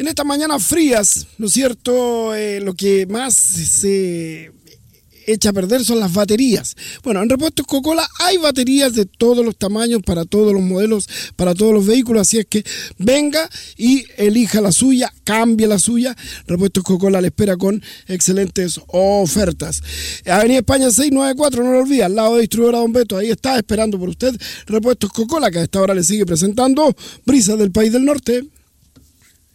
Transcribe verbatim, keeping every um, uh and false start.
En estas mañanas frías, ¿no es cierto? Eh, lo que más se echa a perder son las baterías. Bueno, en Repuestos Coca-Cola hay baterías de todos los tamaños, para todos los modelos, para todos los vehículos, así es que venga y elija la suya, cambie la suya. Repuestos Coca-Cola le espera con excelentes ofertas. Avenida España seiscientos noventa y cuatro, no lo olvide, al lado de Distribuidora Don Beto, ahí está esperando por usted Repuestos Coca-Cola, que a esta hora le sigue presentando Brisas del País del Norte.